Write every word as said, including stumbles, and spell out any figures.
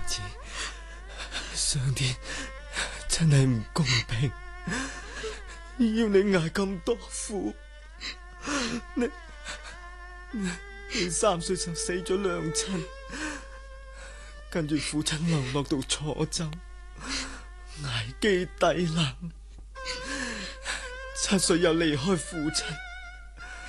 子，上天真係唔公平，要你捱咁多苦。你你你三歲就死咗娘親，跟住父親流落到楚州，捱飢抵難。七歲又離開父親，